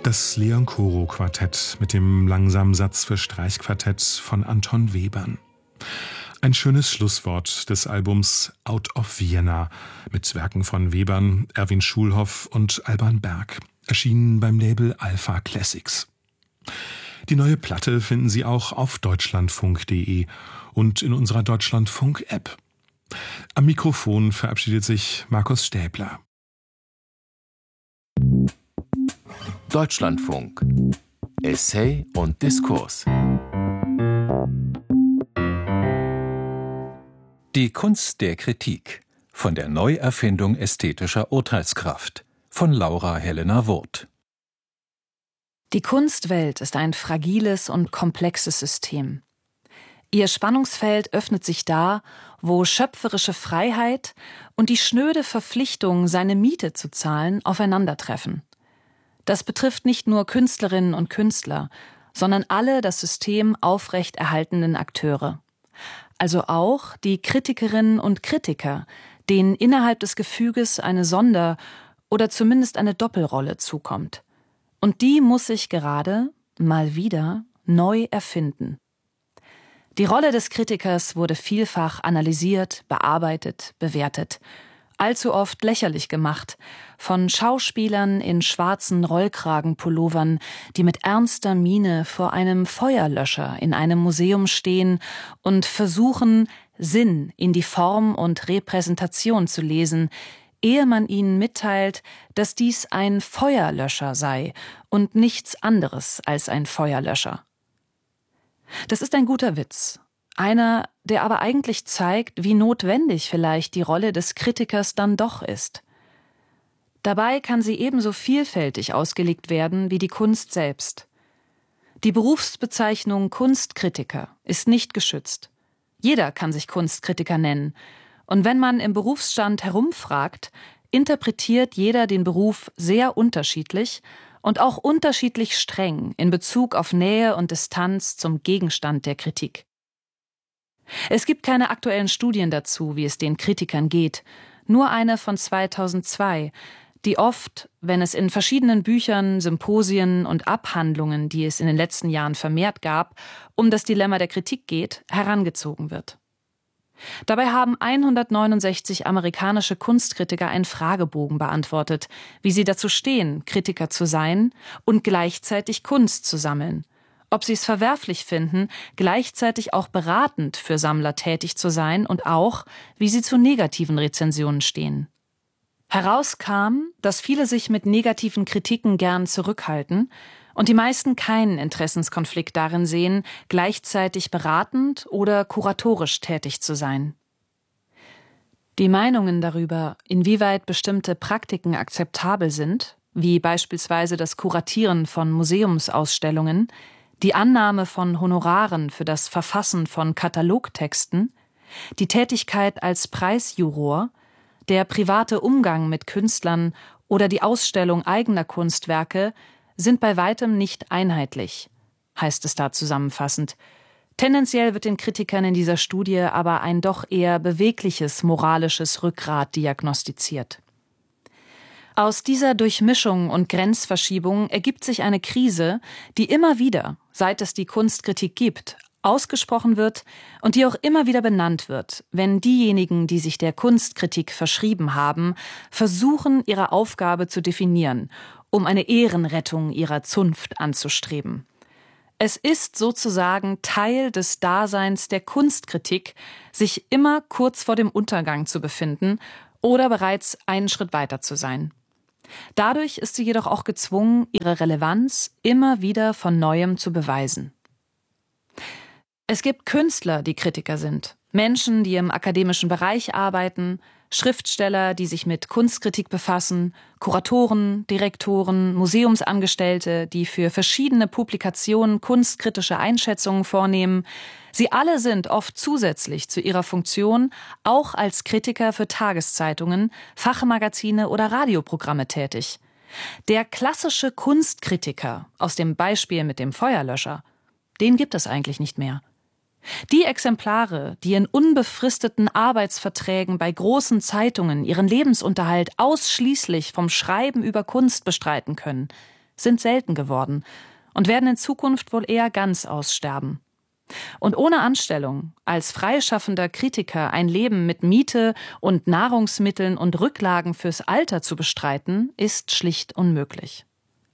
Das Leon-Koro-Quartett mit dem langsamen Satz für Streichquartett von Anton Webern. Ein schönes Schlusswort des Albums Out of Vienna mit Werken von Webern, Erwin Schulhoff und Alban Berg, erschienen beim Label Alpha Classics. Die neue Platte finden Sie auch auf deutschlandfunk.de und in unserer Deutschlandfunk-App. Am Mikrofon verabschiedet sich Markus Stäbler. Deutschlandfunk. Essay und Diskurs. Die Kunst der Kritik. Von der Neuerfindung ästhetischer Urteilskraft. Von Laura Helena Wurth. Die Kunstwelt ist ein fragiles und komplexes System. Ihr Spannungsfeld öffnet sich da, wo schöpferische Freiheit und die schnöde Verpflichtung, seine Miete zu zahlen, aufeinandertreffen. Das betrifft nicht nur Künstlerinnen und Künstler, sondern alle das System aufrechterhaltenden Akteure. Also auch die Kritikerinnen und Kritiker, denen innerhalb des Gefüges eine Sonder- oder zumindest eine Doppelrolle zukommt. Und die muss sich gerade, mal wieder, neu erfinden. Die Rolle des Kritikers wurde vielfach analysiert, bearbeitet, bewertet. Allzu oft lächerlich gemacht, von Schauspielern in schwarzen Rollkragenpullovern, die mit ernster Miene vor einem Feuerlöscher in einem Museum stehen und versuchen, Sinn in die Form und Repräsentation zu lesen, ehe man ihnen mitteilt, dass dies ein Feuerlöscher sei und nichts anderes als ein Feuerlöscher. Das ist ein guter Witz. Einer, der aber eigentlich zeigt, wie notwendig vielleicht die Rolle des Kritikers dann doch ist. Dabei kann sie ebenso vielfältig ausgelegt werden wie die Kunst selbst. Die Berufsbezeichnung Kunstkritiker ist nicht geschützt. Jeder kann sich Kunstkritiker nennen. Und wenn man im Berufsstand herumfragt, interpretiert jeder den Beruf sehr unterschiedlich und auch unterschiedlich streng in Bezug auf Nähe und Distanz zum Gegenstand der Kritik. Es gibt keine aktuellen Studien dazu, wie es den Kritikern geht, nur eine von 2002, die oft, wenn es in verschiedenen Büchern, Symposien und Abhandlungen, die es in den letzten Jahren vermehrt gab, um das Dilemma der Kritik geht, herangezogen wird. Dabei haben 169 amerikanische Kunstkritiker einen Fragebogen beantwortet, wie sie dazu stehen, Kritiker zu sein und gleichzeitig Kunst zu sammeln. Ob sie es verwerflich finden, gleichzeitig auch beratend für Sammler tätig zu sein und auch, wie sie zu negativen Rezensionen stehen. Heraus kam, dass viele sich mit negativen Kritiken gern zurückhalten und die meisten keinen Interessenskonflikt darin sehen, gleichzeitig beratend oder kuratorisch tätig zu sein. Die Meinungen darüber, inwieweit bestimmte Praktiken akzeptabel sind, wie beispielsweise das Kuratieren von Museumsausstellungen, die Annahme von Honoraren für das Verfassen von Katalogtexten, die Tätigkeit als Preisjuror, der private Umgang mit Künstlern oder die Ausstellung eigener Kunstwerke sind bei weitem nicht einheitlich, heißt es da zusammenfassend. Tendenziell wird den Kritikern in dieser Studie aber ein doch eher bewegliches moralisches Rückgrat diagnostiziert. Aus dieser Durchmischung und Grenzverschiebung ergibt sich eine Krise, die immer wieder, seit es die Kunstkritik gibt, ausgesprochen wird und die auch immer wieder benannt wird, wenn diejenigen, die sich der Kunstkritik verschrieben haben, versuchen, ihre Aufgabe zu definieren, um eine Ehrenrettung ihrer Zunft anzustreben. Es ist sozusagen Teil des Daseins der Kunstkritik, sich immer kurz vor dem Untergang zu befinden oder bereits einen Schritt weiter zu sein. Dadurch ist sie jedoch auch gezwungen, ihre Relevanz immer wieder von Neuem zu beweisen. Es gibt Künstler, die Kritiker sind, Menschen, die im akademischen Bereich arbeiten, Schriftsteller, die sich mit Kunstkritik befassen, Kuratoren, Direktoren, Museumsangestellte, die für verschiedene Publikationen kunstkritische Einschätzungen vornehmen. Sie alle sind oft zusätzlich zu ihrer Funktion auch als Kritiker für Tageszeitungen, Fachmagazine oder Radioprogramme tätig. Der klassische Kunstkritiker aus dem Beispiel mit dem Feuerlöscher, den gibt es eigentlich nicht mehr. Die Exemplare, die in unbefristeten Arbeitsverträgen bei großen Zeitungen ihren Lebensunterhalt ausschließlich vom Schreiben über Kunst bestreiten können, sind selten geworden und werden in Zukunft wohl eher ganz aussterben. Und ohne Anstellung, als freischaffender Kritiker ein Leben mit Miete und Nahrungsmitteln und Rücklagen fürs Alter zu bestreiten, ist schlicht unmöglich.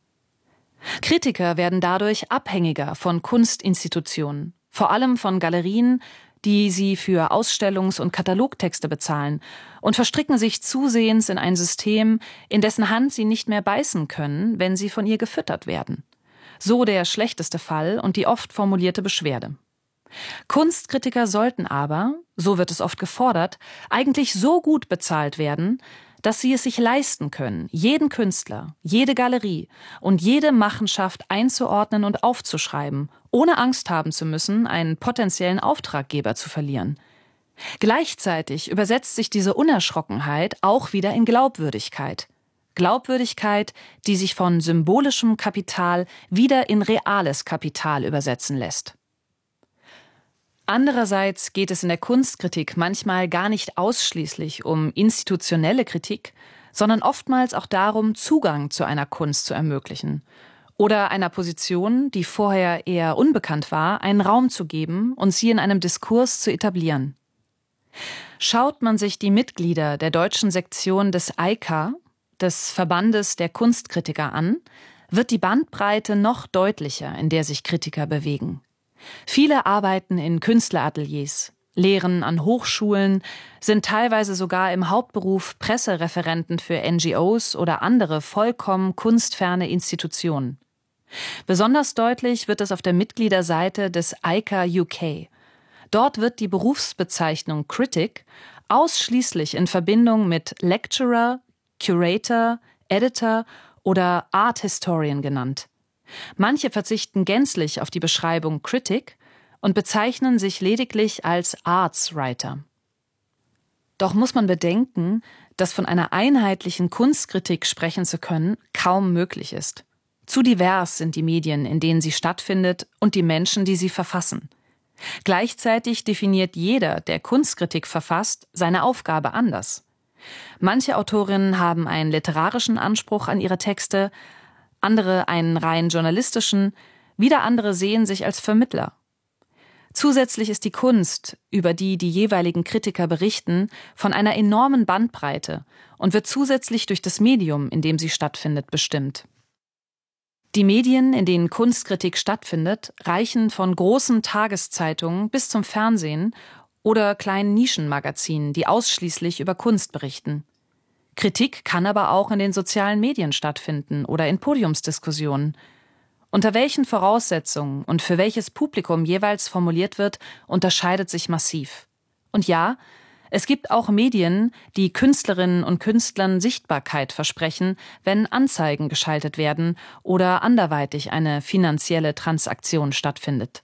Kritiker werden dadurch abhängiger von Kunstinstitutionen, vor allem von Galerien, die sie für Ausstellungs- und Katalogtexte bezahlen, und verstricken sich zusehends in ein System, in dessen Hand sie nicht mehr beißen können, wenn sie von ihr gefüttert werden. So der schlechteste Fall und die oft formulierte Beschwerde. Kunstkritiker sollten aber, so wird es oft gefordert, eigentlich so gut bezahlt werden, dass sie es sich leisten können, jeden Künstler, jede Galerie und jede Machenschaft einzuordnen und aufzuschreiben, ohne Angst haben zu müssen, einen potenziellen Auftraggeber zu verlieren. Gleichzeitig übersetzt sich diese Unerschrockenheit auch wieder in Glaubwürdigkeit. Glaubwürdigkeit, die sich von symbolischem Kapital wieder in reales Kapital übersetzen lässt. Andererseits geht es in der Kunstkritik manchmal gar nicht ausschließlich um institutionelle Kritik, sondern oftmals auch darum, Zugang zu einer Kunst zu ermöglichen oder einer Position, die vorher eher unbekannt war, einen Raum zu geben und sie in einem Diskurs zu etablieren. Schaut man sich die Mitglieder der deutschen Sektion des EIKA, des Verbandes der Kunstkritiker, an, wird die Bandbreite noch deutlicher, in der sich Kritiker bewegen. Viele arbeiten in Künstlerateliers, lehren an Hochschulen, sind teilweise sogar im Hauptberuf Pressereferenten für NGOs oder andere vollkommen kunstferne Institutionen. Besonders deutlich wird es auf der Mitgliederseite des EIKA UK. Dort wird die Berufsbezeichnung Critic ausschließlich in Verbindung mit Lecturer, Curator, Editor oder Art Historian genannt. Manche verzichten gänzlich auf die Beschreibung Critic und bezeichnen sich lediglich als Arts Writer. Doch muss man bedenken, dass von einer einheitlichen Kunstkritik sprechen zu können kaum möglich ist. Zu divers sind die Medien, in denen sie stattfindet, und die Menschen, die sie verfassen. Gleichzeitig definiert jeder, der Kunstkritik verfasst, seine Aufgabe anders. Manche Autorinnen haben einen literarischen Anspruch an ihre Texte, andere einen rein journalistischen, wieder andere sehen sich als Vermittler. Zusätzlich ist die Kunst, über die die jeweiligen Kritiker berichten, von einer enormen Bandbreite und wird zusätzlich durch das Medium, in dem sie stattfindet, bestimmt. Die Medien, in denen Kunstkritik stattfindet, reichen von großen Tageszeitungen bis zum Fernsehen oder kleinen Nischenmagazinen, die ausschließlich über Kunst berichten. Kritik kann aber auch in den sozialen Medien stattfinden oder in Podiumsdiskussionen. Unter welchen Voraussetzungen und für welches Publikum jeweils formuliert wird, unterscheidet sich massiv. Und ja, es gibt auch Medien, die Künstlerinnen und Künstlern Sichtbarkeit versprechen, wenn Anzeigen geschaltet werden oder anderweitig eine finanzielle Transaktion stattfindet.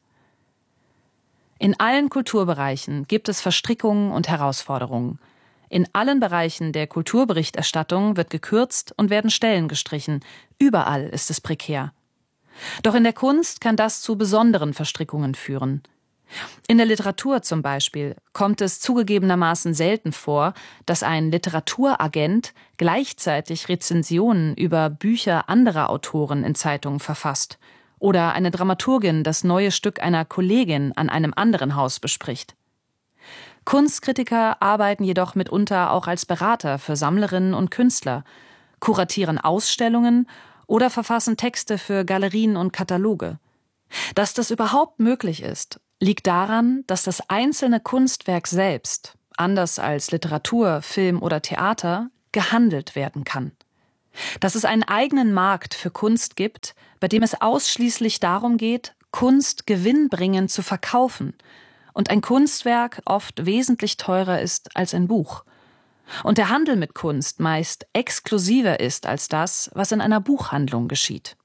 In allen Kulturbereichen gibt es Verstrickungen und Herausforderungen. In allen Bereichen der Kulturberichterstattung wird gekürzt und werden Stellen gestrichen. Überall ist es prekär. Doch in der Kunst kann das zu besonderen Verstrickungen führen. In der Literatur zum Beispiel kommt es zugegebenermaßen selten vor, dass ein Literaturagent gleichzeitig Rezensionen über Bücher anderer Autoren in Zeitungen verfasst oder eine Dramaturgin das neue Stück einer Kollegin an einem anderen Haus bespricht. Kunstkritiker arbeiten jedoch mitunter auch als Berater für Sammlerinnen und Künstler, kuratieren Ausstellungen oder verfassen Texte für Galerien und Kataloge. Dass das überhaupt möglich ist, liegt daran, dass das einzelne Kunstwerk selbst, anders als Literatur, Film oder Theater, gehandelt werden kann. Dass es einen eigenen Markt für Kunst gibt, bei dem es ausschließlich darum geht, Kunst gewinnbringend zu verkaufen und ein Kunstwerk oft wesentlich teurer ist als ein Buch. Und der Handel mit Kunst meist exklusiver ist als das, was in einer Buchhandlung geschieht.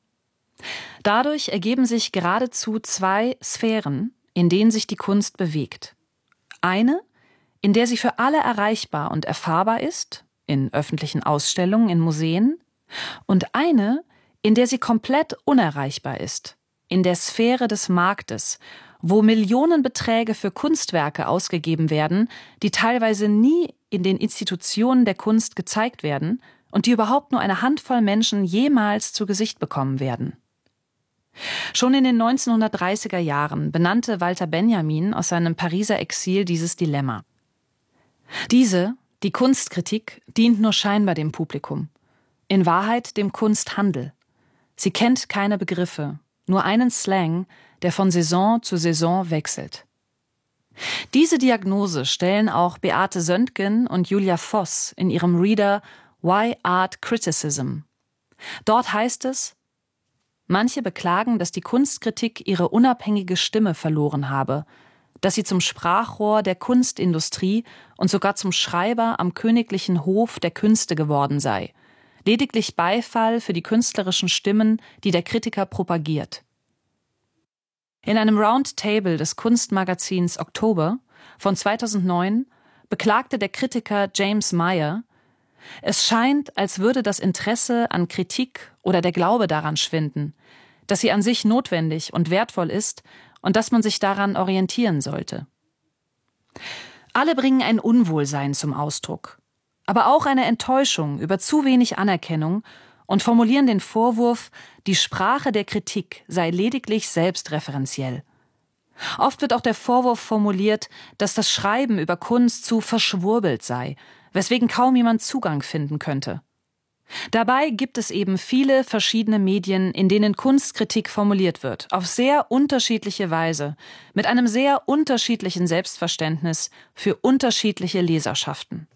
Dadurch ergeben sich geradezu zwei Sphären, in denen sich die Kunst bewegt. Eine, in der sie für alle erreichbar und erfahrbar ist, in öffentlichen Ausstellungen, in Museen, und eine, in der sie komplett unerreichbar ist, in der Sphäre des Marktes, wo Millionenbeträge für Kunstwerke ausgegeben werden, die teilweise nie in den Institutionen der Kunst gezeigt werden und die überhaupt nur eine Handvoll Menschen jemals zu Gesicht bekommen werden. Schon in den 1930er Jahren benannte Walter Benjamin aus seinem Pariser Exil dieses Dilemma. Die Kunstkritik, dient nur scheinbar dem Publikum. In Wahrheit dem Kunsthandel. Sie kennt keine Begriffe, nur einen Slang, der von Saison zu Saison wechselt. Diese Diagnose stellen auch Beate Söntgen und Julia Voss in ihrem Reader Why Art Criticism. Dort heißt es: Manche beklagen, dass die Kunstkritik ihre unabhängige Stimme verloren habe, dass sie zum Sprachrohr der Kunstindustrie und sogar zum Schreiber am königlichen Hof der Künste geworden sei, lediglich Beifall für die künstlerischen Stimmen, die der Kritiker propagiert. In einem Roundtable des Kunstmagazins Oktober von 2009 beklagte der Kritiker James Meyer: Es scheint, als würde das Interesse an Kritik oder der Glaube daran schwinden, dass sie an sich notwendig und wertvoll ist und dass man sich daran orientieren sollte. Alle bringen ein Unwohlsein zum Ausdruck, aber auch eine Enttäuschung über zu wenig Anerkennung und formulieren den Vorwurf, die Sprache der Kritik sei lediglich selbstreferenziell. Oft wird auch der Vorwurf formuliert, dass das Schreiben über Kunst zu verschwurbelt sei, weswegen kaum jemand Zugang finden könnte. Dabei gibt es eben viele verschiedene Medien, in denen Kunstkritik formuliert wird, auf sehr unterschiedliche Weise, mit einem sehr unterschiedlichen Selbstverständnis für unterschiedliche Leserschaften.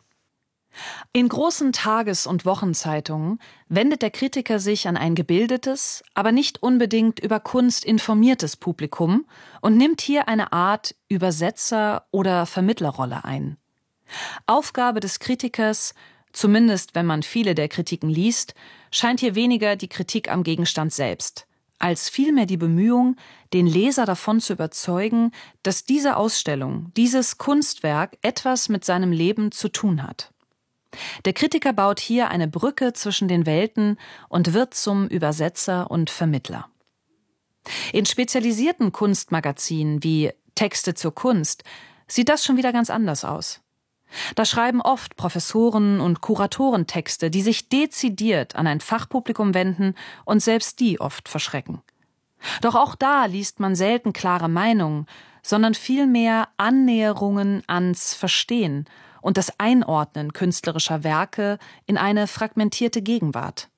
In großen Tages- und Wochenzeitungen wendet der Kritiker sich an ein gebildetes, aber nicht unbedingt über Kunst informiertes Publikum und nimmt hier eine Art Übersetzer- oder Vermittlerrolle ein. Aufgabe des Kritikers, zumindest wenn man viele der Kritiken liest, scheint hier weniger die Kritik am Gegenstand selbst, als vielmehr die Bemühung, den Leser davon zu überzeugen, dass diese Ausstellung, dieses Kunstwerk etwas mit seinem Leben zu tun hat. Der Kritiker baut hier eine Brücke zwischen den Welten und wird zum Übersetzer und Vermittler. In spezialisierten Kunstmagazinen wie Texte zur Kunst sieht das schon wieder ganz anders aus. Da schreiben oft Professoren und Kuratoren Texte, die sich dezidiert an ein Fachpublikum wenden und selbst die oft verschrecken. Doch auch da liest man selten klare Meinungen, sondern vielmehr Annäherungen ans Verstehen und das Einordnen künstlerischer Werke in eine fragmentierte Gegenwart.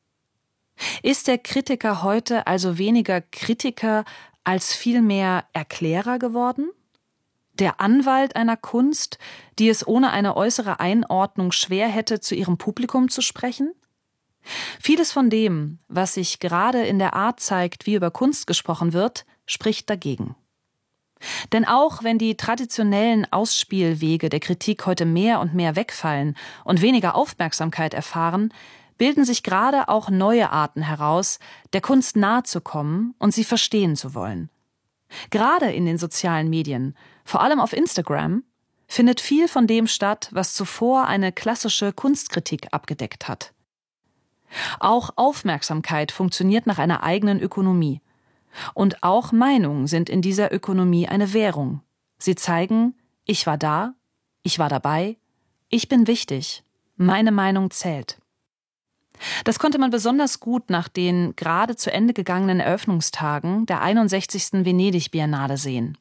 Ist der Kritiker heute also weniger Kritiker als vielmehr Erklärer geworden? Der Anwalt einer Kunst, die es ohne eine äußere Einordnung schwer hätte, zu ihrem Publikum zu sprechen? Vieles von dem, was sich gerade in der Art zeigt, wie über Kunst gesprochen wird, spricht dagegen. Denn auch wenn die traditionellen Ausspielwege der Kritik heute mehr und mehr wegfallen und weniger Aufmerksamkeit erfahren, bilden sich gerade auch neue Arten heraus, der Kunst nahe zu kommen und sie verstehen zu wollen. Gerade in den sozialen Medien, vor allem auf Instagram, findet viel von dem statt, was zuvor eine klassische Kunstkritik abgedeckt hat. Auch Aufmerksamkeit funktioniert nach einer eigenen Ökonomie. Und auch Meinungen sind in dieser Ökonomie eine Währung. Sie zeigen, ich war da, ich war dabei, ich bin wichtig, meine Meinung zählt. Das konnte man besonders gut nach den gerade zu Ende gegangenen Eröffnungstagen der 61. Venedig-Biennale sehen.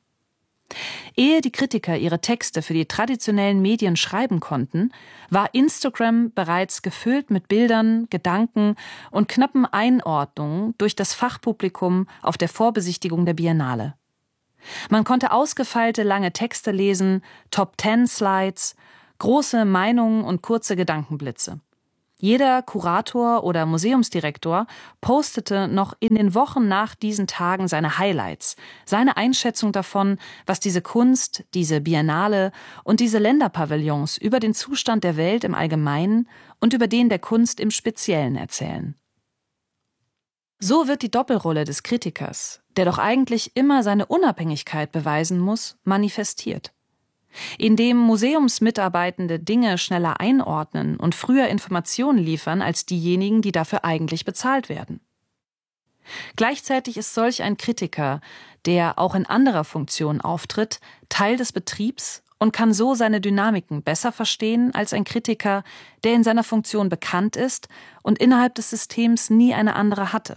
Ehe die Kritiker ihre Texte für die traditionellen Medien schreiben konnten, war Instagram bereits gefüllt mit Bildern, Gedanken und knappen Einordnungen durch das Fachpublikum auf der Vorbesichtigung der Biennale. Man konnte ausgefeilte lange Texte lesen, Top-10-Slides, große Meinungen und kurze Gedankenblitze. Jeder Kurator oder Museumsdirektor postete noch in den Wochen nach diesen Tagen seine Highlights, seine Einschätzung davon, was diese Kunst, diese Biennale und diese Länderpavillons über den Zustand der Welt im Allgemeinen und über den der Kunst im Speziellen erzählen. So wird die Doppelrolle des Kritikers, der doch eigentlich immer seine Unabhängigkeit beweisen muss, manifestiert. Indem Museumsmitarbeitende Dinge schneller einordnen und früher Informationen liefern als diejenigen, die dafür eigentlich bezahlt werden. Gleichzeitig ist solch ein Kritiker, der auch in anderer Funktion auftritt, Teil des Betriebs und kann so seine Dynamiken besser verstehen als ein Kritiker, der in seiner Funktion bekannt ist und innerhalb des Systems nie eine andere hatte.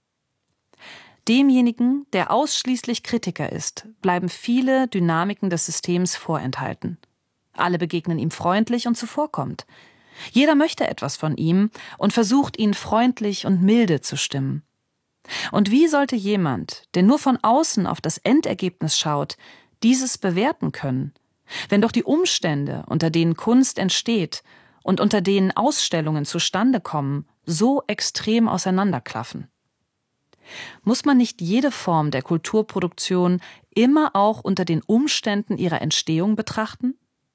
Demjenigen, der ausschließlich Kritiker ist, bleiben viele Dynamiken des Systems vorenthalten. Alle begegnen ihm freundlich und zuvorkommend. Jeder möchte etwas von ihm und versucht, ihn freundlich und milde zu stimmen. Und wie sollte jemand, der nur von außen auf das Endergebnis schaut, dieses bewerten können, wenn doch die Umstände, unter denen Kunst entsteht und unter denen Ausstellungen zustande kommen, so extrem auseinanderklaffen? Muss man nicht jede Form der Kulturproduktion immer auch unter den Umständen ihrer Entstehung betrachten?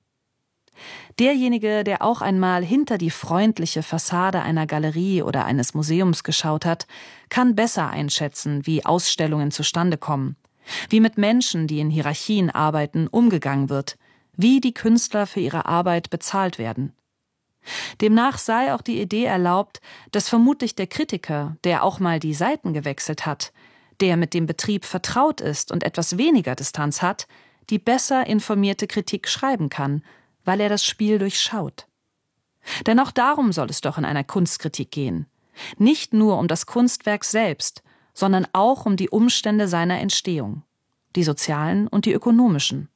Derjenige, der auch einmal hinter die freundliche Fassade einer Galerie oder eines Museums geschaut hat, kann besser einschätzen, wie Ausstellungen zustande kommen, wie mit Menschen, die in Hierarchien arbeiten, umgegangen wird, wie die Künstler für ihre Arbeit bezahlt werden. Demnach sei auch die Idee erlaubt, dass vermutlich der Kritiker, der auch mal die Seiten gewechselt hat, der mit dem Betrieb vertraut ist und etwas weniger Distanz hat, die besser informierte Kritik schreiben kann, weil er das Spiel durchschaut. Denn auch darum soll es doch in einer Kunstkritik gehen. Nicht nur um das Kunstwerk selbst, sondern auch um die Umstände seiner Entstehung, die sozialen und die ökonomischen.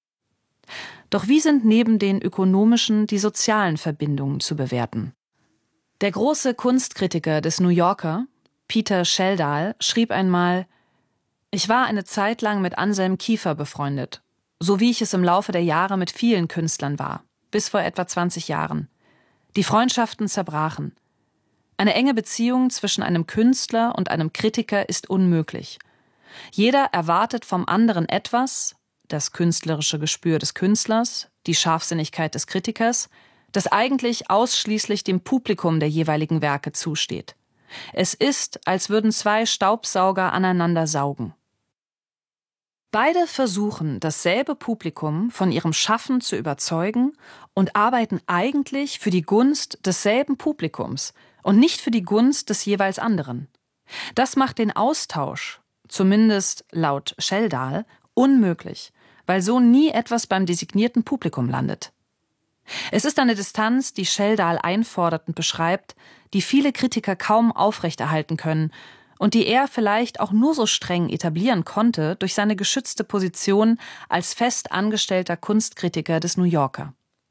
Doch wie sind neben den ökonomischen die sozialen Verbindungen zu bewerten? Der große Kunstkritiker des New Yorker, Peter Schjeldahl, schrieb einmal: Ich war eine Zeit lang mit Anselm Kiefer befreundet, so wie ich es im Laufe der Jahre mit vielen Künstlern war, bis vor etwa 20 Jahren. Die Freundschaften zerbrachen. Eine enge Beziehung zwischen einem Künstler und einem Kritiker ist unmöglich. Jeder erwartet vom anderen etwas, das künstlerische Gespür des Künstlers, die Scharfsinnigkeit des Kritikers, das eigentlich ausschließlich dem Publikum der jeweiligen Werke zusteht. Es ist, als würden zwei Staubsauger aneinander saugen. Beide versuchen, dasselbe Publikum von ihrem Schaffen zu überzeugen und arbeiten eigentlich für die Gunst desselben Publikums und nicht für die Gunst des jeweils anderen. Das macht den Austausch, zumindest laut Schjeldahl, unmöglich, weil so nie etwas beim designierten Publikum landet. Es ist eine Distanz, die Schjeldahl einfordert und beschreibt, die viele Kritiker kaum aufrechterhalten können und die er vielleicht auch nur so streng etablieren konnte durch seine geschützte Position als fest angestellter Kunstkritiker des New Yorker.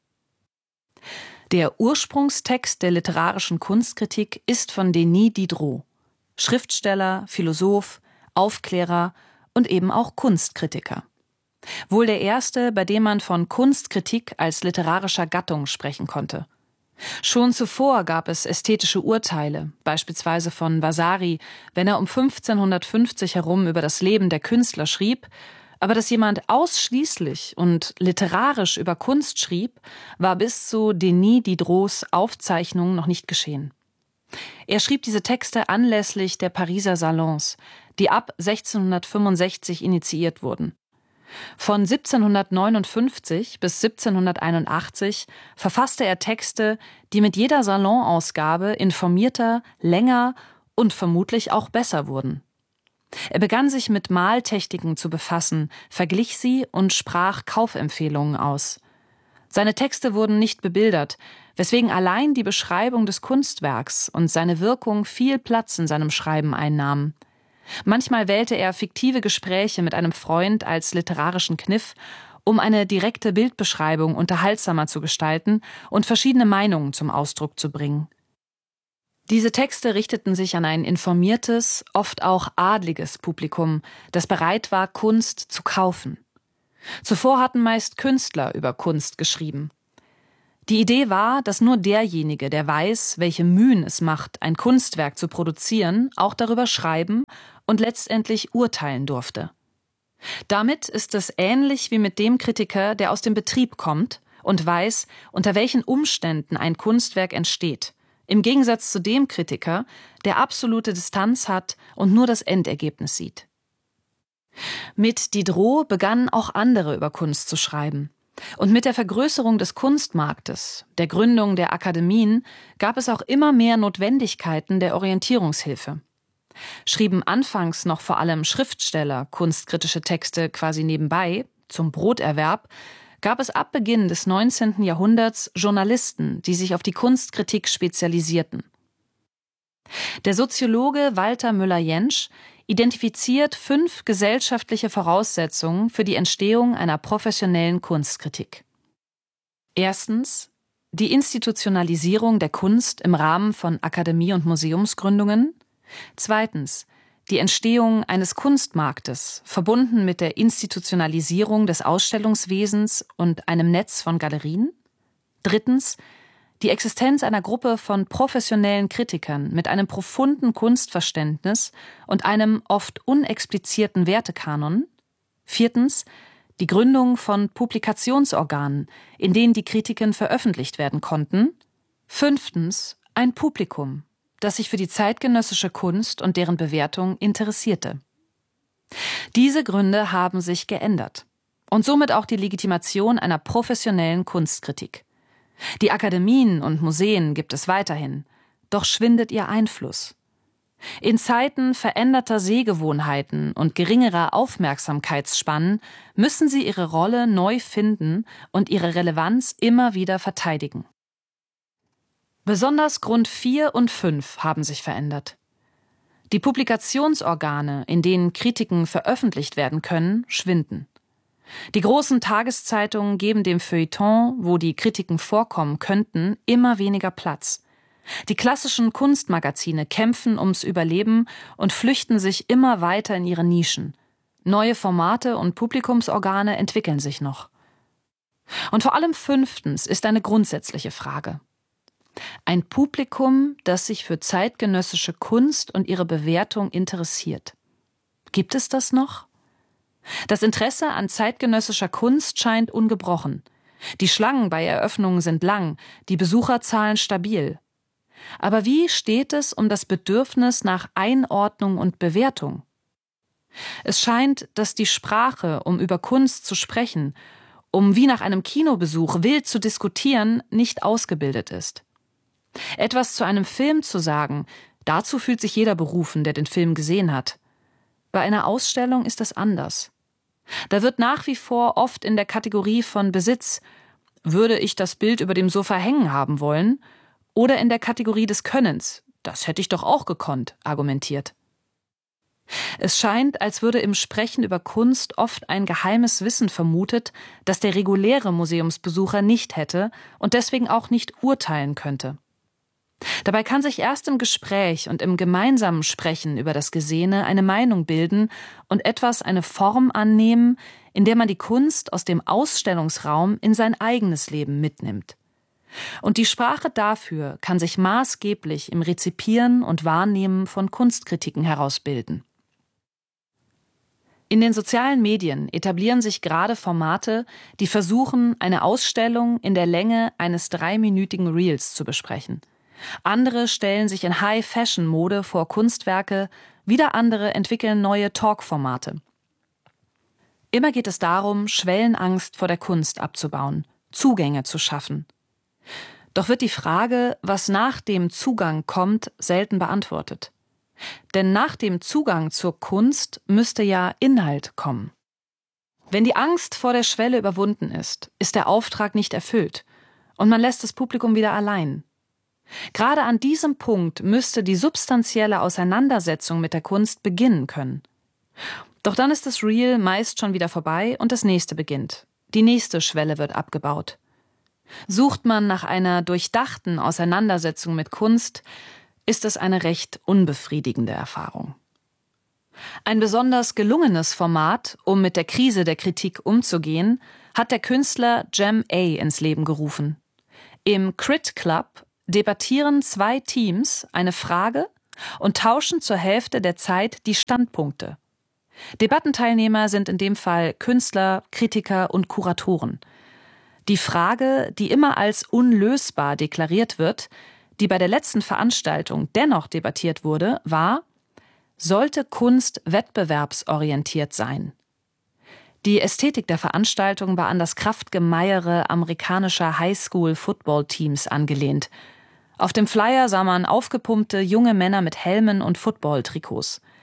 Der Ursprungstext der literarischen Kunstkritik ist von Denis Diderot, Schriftsteller, Philosoph, Aufklärer und eben auch Kunstkritiker. Wohl der erste, bei dem man von Kunstkritik als literarischer Gattung sprechen konnte. Schon zuvor gab es ästhetische Urteile, beispielsweise von Vasari, wenn er um 1550 herum über das Leben der Künstler schrieb, aber dass jemand ausschließlich und literarisch über Kunst schrieb, war bis zu Denis Diderots Aufzeichnungen noch nicht geschehen. Er schrieb diese Texte anlässlich der Pariser Salons, die ab 1665 initiiert wurden. Von 1759 bis 1781 verfasste er Texte, die mit jeder Salonausgabe informierter, länger und vermutlich auch besser wurden. Er begann sich mit Maltechniken zu befassen, verglich sie und sprach Kaufempfehlungen aus. Seine Texte wurden nicht bebildert, weswegen allein die Beschreibung des Kunstwerks und seine Wirkung viel Platz in seinem Schreiben einnahmen. Manchmal wählte er fiktive Gespräche mit einem Freund als literarischen Kniff, um eine direkte Bildbeschreibung unterhaltsamer zu gestalten und verschiedene Meinungen zum Ausdruck zu bringen. Diese Texte richteten sich an ein informiertes, oft auch adliges Publikum, das bereit war, Kunst zu kaufen. Zuvor hatten meist Künstler über Kunst geschrieben. Die Idee war, dass nur derjenige, der weiß, welche Mühen es macht, ein Kunstwerk zu produzieren, auch darüber schreiben und letztendlich urteilen durfte. Damit ist es ähnlich wie mit dem Kritiker, der aus dem Betrieb kommt und weiß, unter welchen Umständen ein Kunstwerk entsteht, im Gegensatz zu dem Kritiker, der absolute Distanz hat und nur das Endergebnis sieht. Mit Diderot begannen auch andere über Kunst zu schreiben. Und mit der Vergrößerung des Kunstmarktes, der Gründung der Akademien, gab es auch immer mehr Notwendigkeiten der Orientierungshilfe. Schrieben anfangs noch vor allem Schriftsteller kunstkritische Texte quasi nebenbei, zum Broterwerb, gab es ab Beginn des 19. Jahrhunderts Journalisten, die sich auf die Kunstkritik spezialisierten. Der Soziologe Walter Müller-Jentsch identifiziert 5 gesellschaftliche Voraussetzungen für die Entstehung einer professionellen Kunstkritik. Erstens die Institutionalisierung der Kunst im Rahmen von Akademie- und Museumsgründungen. Zweitens die Entstehung eines Kunstmarktes, verbunden mit der Institutionalisierung des Ausstellungswesens und einem Netz von Galerien. Drittens die Existenz einer Gruppe von professionellen Kritikern mit einem profunden Kunstverständnis und einem oft unexplizierten Wertekanon. Viertens die Gründung von Publikationsorganen, in denen die Kritiken veröffentlicht werden konnten. Fünftens ein Publikum, das sich für die zeitgenössische Kunst und deren Bewertung interessierte. Diese Gründe haben sich geändert und somit auch die Legitimation einer professionellen Kunstkritik. Die Akademien und Museen gibt es weiterhin, doch schwindet ihr Einfluss. In Zeiten veränderter Sehgewohnheiten und geringerer Aufmerksamkeitsspannen müssen sie ihre Rolle neu finden und ihre Relevanz immer wieder verteidigen. Besonders Grund 4 und 5 haben sich verändert. Die Publikationsorgane, in denen Kritiken veröffentlicht werden können, schwinden. Die großen Tageszeitungen geben dem Feuilleton, wo die Kritiken vorkommen könnten, immer weniger Platz. Die klassischen Kunstmagazine kämpfen ums Überleben und flüchten sich immer weiter in ihre Nischen. Neue Formate und Publikumsorgane entwickeln sich noch. Und vor allem 5. ist eine grundsätzliche Frage. Ein Publikum, das sich für zeitgenössische Kunst und ihre Bewertung interessiert. Gibt es das noch? Das Interesse an zeitgenössischer Kunst scheint ungebrochen. Die Schlangen bei Eröffnungen sind lang, die Besucherzahlen stabil. Aber wie steht es um das Bedürfnis nach Einordnung und Bewertung? Es scheint, dass die Sprache, um über Kunst zu sprechen, um wie nach einem Kinobesuch wild zu diskutieren, nicht ausgebildet ist. Etwas zu einem Film zu sagen, dazu fühlt sich jeder berufen, der den Film gesehen hat. Bei einer Ausstellung ist es anders. Da wird nach wie vor oft in der Kategorie von Besitz, würde ich das Bild über dem Sofa hängen haben wollen, oder in der Kategorie des Könnens, das hätte ich doch auch gekonnt, argumentiert. Es scheint, als würde im Sprechen über Kunst oft ein geheimes Wissen vermutet, das der reguläre Museumsbesucher nicht hätte und deswegen auch nicht urteilen könnte. Dabei kann sich erst im Gespräch und im gemeinsamen Sprechen über das Gesehene eine Meinung bilden und etwas eine Form annehmen, in der man die Kunst aus dem Ausstellungsraum in sein eigenes Leben mitnimmt. Und die Sprache dafür kann sich maßgeblich im Rezipieren und Wahrnehmen von Kunstkritiken herausbilden. In den sozialen Medien etablieren sich gerade Formate, die versuchen, eine Ausstellung in der Länge eines 3-minütigen Reels zu besprechen. Andere stellen sich in High-Fashion-Mode vor Kunstwerke, wieder andere entwickeln neue Talk-Formate. Immer geht es darum, Schwellenangst vor der Kunst abzubauen, Zugänge zu schaffen. Doch wird die Frage, was nach dem Zugang kommt, selten beantwortet. Denn nach dem Zugang zur Kunst müsste ja Inhalt kommen. Wenn die Angst vor der Schwelle überwunden ist, ist der Auftrag nicht erfüllt und man lässt das Publikum wieder allein. Gerade an diesem Punkt müsste die substanzielle Auseinandersetzung mit der Kunst beginnen können. Doch dann ist das Reel meist schon wieder vorbei und das nächste beginnt. Die nächste Schwelle wird abgebaut. Sucht man nach einer durchdachten Auseinandersetzung mit Kunst, ist es eine recht unbefriedigende Erfahrung. Ein besonders gelungenes Format, um mit der Krise der Kritik umzugehen, hat der Künstler Jem A. ins Leben gerufen. Im Crit Club debattieren 2 Teams eine Frage und tauschen zur Hälfte der Zeit die Standpunkte. Debattenteilnehmer sind in dem Fall Künstler, Kritiker und Kuratoren. Die Frage, die immer als unlösbar deklariert wird, die bei der letzten Veranstaltung dennoch debattiert wurde, war: Sollte Kunst wettbewerbsorientiert sein? Die Ästhetik der Veranstaltung war an das Kraftgemeiere amerikanischer Highschool-Football-Teams angelehnt. Auf dem Flyer sah man aufgepumpte junge Männer mit Helmen und Football-Trikots.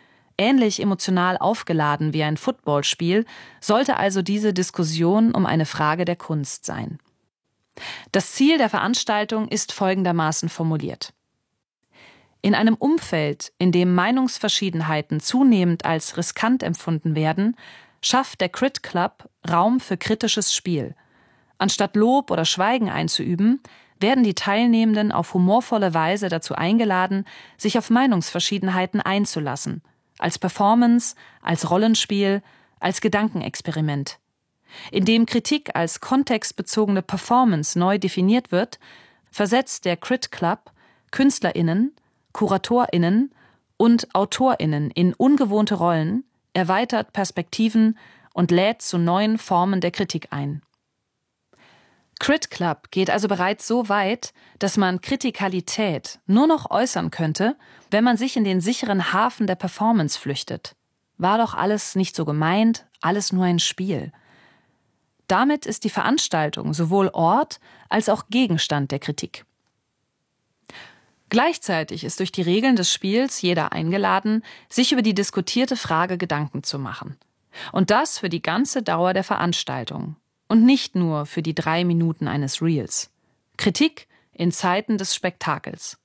ähnlich emotional aufgeladen wie ein Footballspiel, sollte also diese Diskussion um eine Frage der Kunst sein. Das Ziel der Veranstaltung ist folgendermaßen formuliert: In einem Umfeld, in dem Meinungsverschiedenheiten zunehmend als riskant empfunden werden, schafft der Crit Club Raum für kritisches Spiel. Anstatt Lob oder Schweigen einzuüben, werden die Teilnehmenden auf humorvolle Weise dazu eingeladen, sich auf Meinungsverschiedenheiten einzulassen, als Performance, als Rollenspiel, als Gedankenexperiment. Indem Kritik als kontextbezogene Performance neu definiert wird, versetzt der Crit Club KünstlerInnen, KuratorInnen und AutorInnen in ungewohnte Rollen, erweitert Perspektiven und lädt zu neuen Formen der Kritik ein. Crit Club geht also bereits so weit, dass man Kritikalität nur noch äußern könnte, wenn man sich in den sicheren Hafen der Performance flüchtet. War doch alles nicht so gemeint, alles nur ein Spiel. Damit ist die Veranstaltung sowohl Ort als auch Gegenstand der Kritik. Gleichzeitig ist durch die Regeln des Spiels jeder eingeladen, sich über die diskutierte Frage Gedanken zu machen. Und das für die ganze Dauer der Veranstaltung. Und nicht nur für die 3 Minuten eines Reels. Kritik in Zeiten des Spektakels.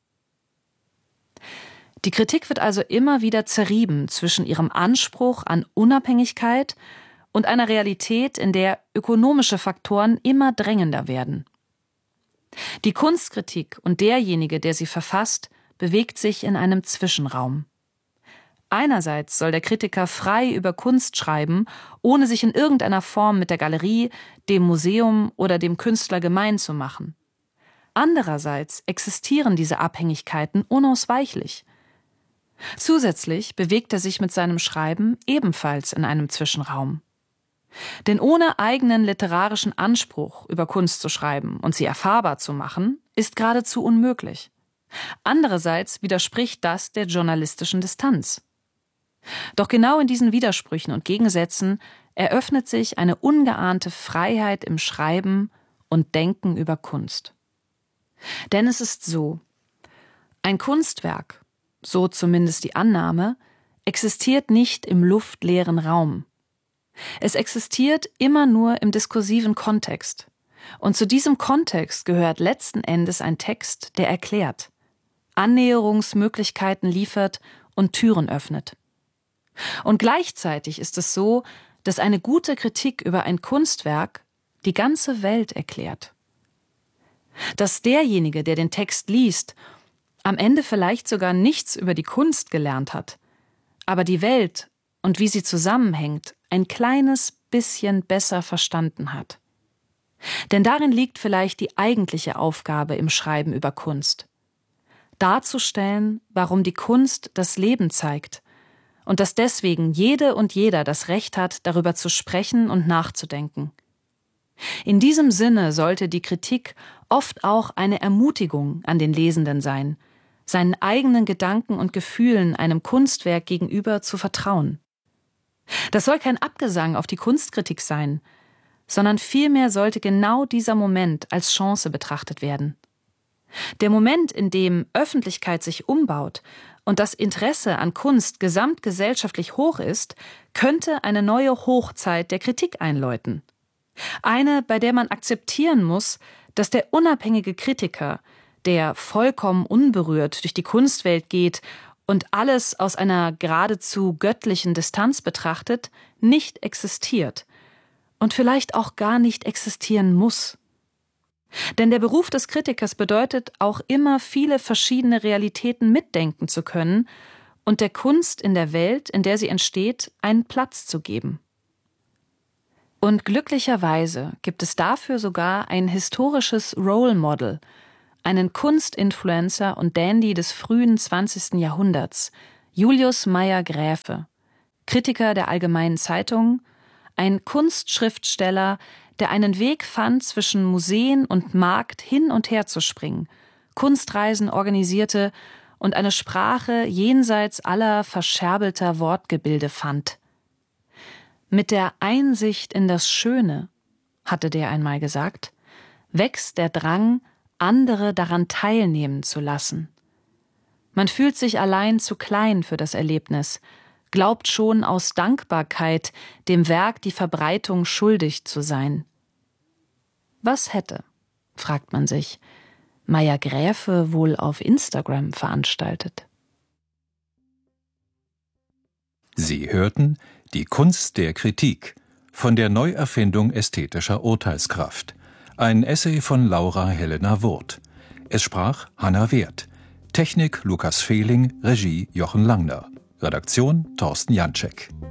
Die Kritik wird also immer wieder zerrieben zwischen ihrem Anspruch an Unabhängigkeit und einer Realität, in der ökonomische Faktoren immer drängender werden. Die Kunstkritik und derjenige, der sie verfasst, bewegt sich in einem Zwischenraum. Einerseits soll der Kritiker frei über Kunst schreiben, ohne sich in irgendeiner Form mit der Galerie, dem Museum oder dem Künstler gemein zu machen. Andererseits existieren diese Abhängigkeiten unausweichlich. Zusätzlich bewegt er sich mit seinem Schreiben ebenfalls in einem Zwischenraum. Denn ohne eigenen literarischen Anspruch über Kunst zu schreiben und sie erfahrbar zu machen, ist geradezu unmöglich. Andererseits widerspricht das der journalistischen Distanz. Doch genau in diesen Widersprüchen und Gegensätzen eröffnet sich eine ungeahnte Freiheit im Schreiben und Denken über Kunst. Denn es ist so: Ein Kunstwerk, so zumindest die Annahme, existiert nicht im luftleeren Raum. Es existiert immer nur im diskursiven Kontext. Und zu diesem Kontext gehört letzten Endes ein Text, der erklärt, Annäherungsmöglichkeiten liefert und Türen öffnet. Und gleichzeitig ist es so, dass eine gute Kritik über ein Kunstwerk die ganze Welt erklärt. Dass derjenige, der den Text liest, am Ende vielleicht sogar nichts über die Kunst gelernt hat, aber die Welt und wie sie zusammenhängt ein kleines bisschen besser verstanden hat. Denn darin liegt vielleicht die eigentliche Aufgabe im Schreiben über Kunst. Darzustellen, warum die Kunst das Leben zeigt und dass deswegen jede und jeder das Recht hat, darüber zu sprechen und nachzudenken. In diesem Sinne sollte die Kritik oft auch eine Ermutigung an den Lesenden sein, seinen eigenen Gedanken und Gefühlen einem Kunstwerk gegenüber zu vertrauen. Das soll kein Abgesang auf die Kunstkritik sein, sondern vielmehr sollte genau dieser Moment als Chance betrachtet werden. Der Moment, in dem Öffentlichkeit sich umbaut und das Interesse an Kunst gesamtgesellschaftlich hoch ist, könnte eine neue Hochzeit der Kritik einläuten. Eine, bei der man akzeptieren muss, dass der unabhängige Kritiker, der vollkommen unberührt durch die Kunstwelt geht und alles aus einer geradezu göttlichen Distanz betrachtet, nicht existiert und vielleicht auch gar nicht existieren muss. Denn der Beruf des Kritikers bedeutet auch immer, viele verschiedene Realitäten mitdenken zu können und der Kunst in der Welt, in der sie entsteht, einen Platz zu geben. Und glücklicherweise gibt es dafür sogar ein historisches Role Model, einen Kunstinfluencer und Dandy des frühen 20. Jahrhunderts, Julius Mayer-Graefe, Kritiker der Allgemeinen Zeitung, ein Kunstschriftsteller, der einen Weg fand, zwischen Museen und Markt hin und her zu springen, Kunstreisen organisierte und eine Sprache jenseits aller verscherbelter Wortgebilde fand. Mit der Einsicht in das Schöne, hatte der einmal gesagt, wächst der Drang, andere daran teilnehmen zu lassen. Man fühlt sich allein zu klein für das Erlebnis, glaubt schon aus Dankbarkeit, dem Werk die Verbreitung schuldig zu sein. Was hätte, fragt man sich, Meier Graefe wohl auf Instagram veranstaltet? Sie hörten Die Kunst der Kritik von der Neuerfindung ästhetischer Urteilskraft. Ein Essay von Laura Helena Wurth. Es sprach Hanna Wert. Technik Lukas Fehling, Regie Jochen Langner. Redaktion Thorsten Janczek.